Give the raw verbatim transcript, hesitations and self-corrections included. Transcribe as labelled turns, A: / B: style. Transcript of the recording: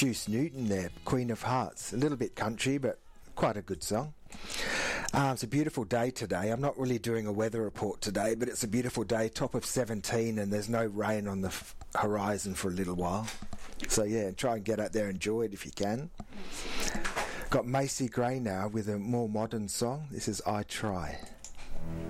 A: Juice Newton there, Queen of Hearts. A little bit country, but quite a good song. Uh, it's a beautiful day today. I'm not really doing a weather report today, but it's a beautiful day, top of seventeen, and there's no rain on the f- horizon for a little while. So yeah, try and get out there and enjoy it if you can. Got Macy Gray now with a more modern song. This is I Try.